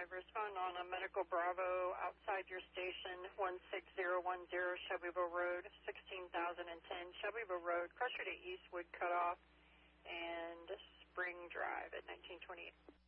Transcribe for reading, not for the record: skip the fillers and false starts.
respond on a Medical Bravo outside your station, 16010 Shelbyville Road, 16,010 Shelbyville Road, Crusher to Eastwood Cutoff, and Spring Drive at 1928.